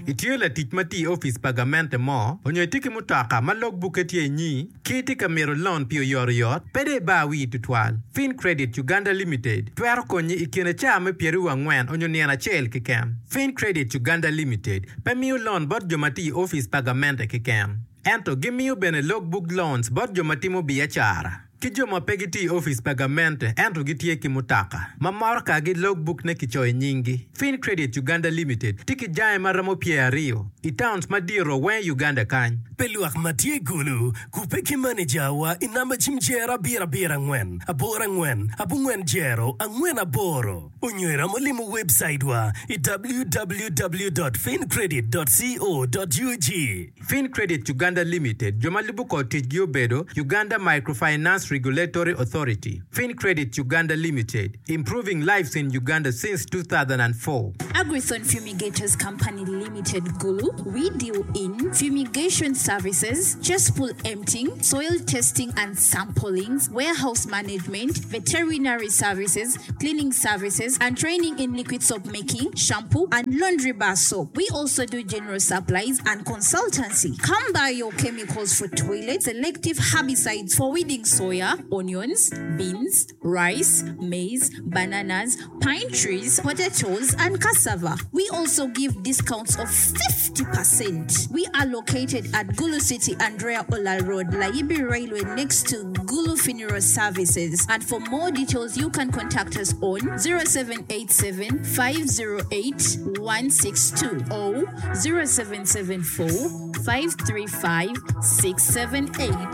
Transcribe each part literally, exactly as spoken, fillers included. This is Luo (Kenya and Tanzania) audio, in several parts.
itiyo la tich mati office pagamente mo, onyo itiki mutaka ma logbook etie nyi, kiti kamero loan piyo yor yot, pede ba wi tutwal. Fin Credit Uganda Limited, twero konyi ikine chame pieru wangwen onyo niana chel kikem. Fin Credit Uganda Limited, pe miyo loan bot jomati office pagamente kikem. Ento gimiyo bene logbook loans bot jomatimo biachara. Kijo mapegiti office pagamente ento gitie kimutaka. Mamorka gi logbook ne kichoy nyingi. Fin Credit Uganda Limited, tiki jae maramo pia rio. Itowns madiro wen Uganda kany. Peluak matie gulu, kupeki manager wa inamba chimjera bira bira ngwen. Abora ngwen, abu ngwen jero, angwen aboro. Unywera molimu website wa w w w dot fin credit dot co dot u g. Fin Credit Uganda Limited, jomalibu ko tijgio bedo, Uganda Microfinance Regulatory Authority. Fin Credit Uganda Limited, improving lives in Uganda since two thousand four. Agrithon Fumigators Company Limited Gulu, we deal in fumigation services, cesspool emptying, soil testing and sampling, warehouse management, veterinary services, cleaning services, and training in liquid soap making, shampoo, and laundry bar soap. We also do general supplies and consultancy. Come buy your chemicals for toilets, selective herbicides for weeding soya, onions, beans, rice, maize, bananas, pine trees, potatoes, and cassava. We also give discounts of fifty percent. We are located at Gulu City, Andrea Ola Road, Laibi Railway, next to Gulu Funeral Services. And for more details, you can contact us on zero seven eight seven, five zero eight, one six two or zero seven seven four, five three five, six seven eight.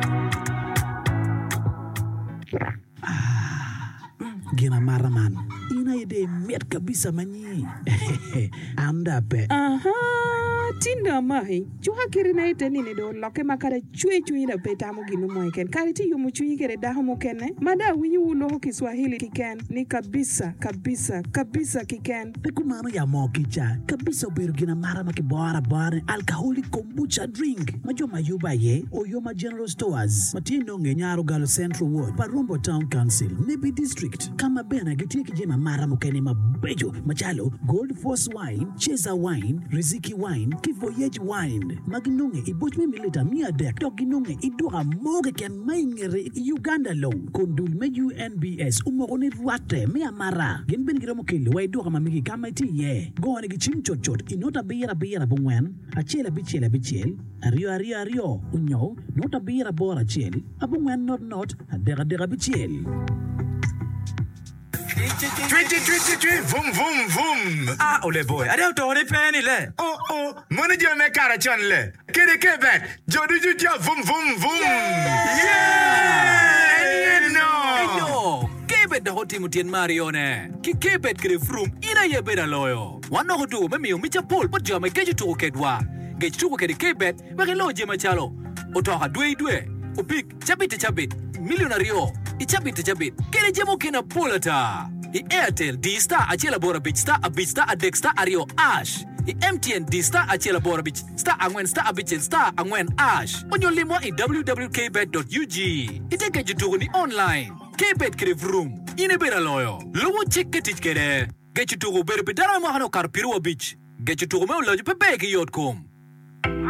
Gina maraman. Ina ide miat kabisa manyi. Anda pe. Aha. Tinda mahi. Chuha kiri na ite nini do loke makare chue chue na peta mo ginu mo iken. Kari ti yumu chui kere daha mo kene. Mada winyu uno ho Kiswahili kiken. Ni kabisa, kabisa, kabisa kiken. Peku mano ya mo kicha. Kabisa biru gina marama ki bora bora. Alcoholic kombucha drink. Majo mayuba ye. Oyoma General Stores. Matino ngenyaro Galo Central Ward. Parumbo Town Council. Nebi District. Kama bena gitie kijema mara mukene mabejo. Machalo. Gold Force Wine. Cheza Wine. Riziki Wine. Kivoyage Wine. Maginunge. Ibochme milita mia dek. Toginunge. Idura moge ken maingere. Uganda long. Kondul me U N B S. Umorone ruate. Mea mara. Gen ben gira mokele. Wa idura mamiki kama iti ye. Go ane gichim chot chot. Inota bira bira bungwen. Achela bichela bichel. Ario ario ario. Unyo. Nota bira bora chel. Abungwen not not. Adera dera bichel. Twenty twenty twenty, vroom vroom vroom. Ah, ole boy, ade auto ore penny le. Oh oh, money je me kara chan le. Kede kebe, jodu ju ja vroom vroom vroom. Yeah, no. Yo, kebe da hoti mutien Marione. Ki kebe kre vroom ina ye beda loyo. Wano hodu me mi umicha pol but jame keju tu kedwa. Geju tu kede kebe, we lo je machalo. Oto ha dwe dwe. Opik chabit chabit. Millionario. Ichabit chabit. Kede jemo kena polata. I Airtel D-Star achela bora bitch star a bitch star a deck star ario ash. I M T N D-Star achela bora bitch star angwen star a bitch star angwen ash. Onyo limo i w w w dot k bet dot u g. Iteke jutugu ni online. K-Bet kere vroom. Ine bera loyo. Lowo chik ketich kere. Get jutugu bere bedara mahano karpiruwa bitch. Get jutugu me ulaju pepe ki yot kum.